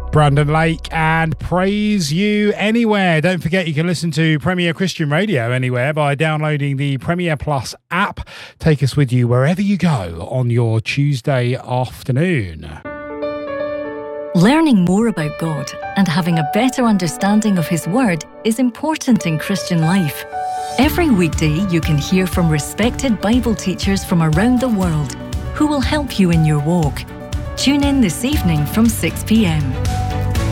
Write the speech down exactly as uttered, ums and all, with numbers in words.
Brandon Lake and Praise You Anywhere. Don't forget you can listen to Premier Christian Radio anywhere by downloading the Premier Plus app. Take us with you wherever you go on your Tuesday afternoon. Learning more about God and having a better understanding of His Word is important in Christian life. Every weekday you can hear from respected Bible teachers from around the world who will help you in your walk. Tune in this evening from six p m.